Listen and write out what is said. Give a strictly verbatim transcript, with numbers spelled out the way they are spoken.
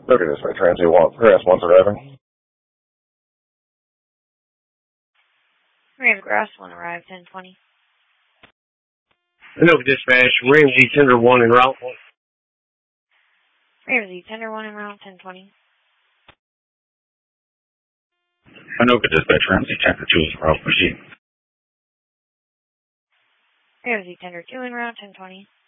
Look at this, my transit one, grass one's arriving. We have grass one arrived, ten twenty. Anoka Dispatch, Ramsey Tender one en route. Ramsey Tender one en route, ten twenty. Anoka Dispatch, Ramsey Tender two en route, proceed. Ramsey Tender two en route, ten twenty.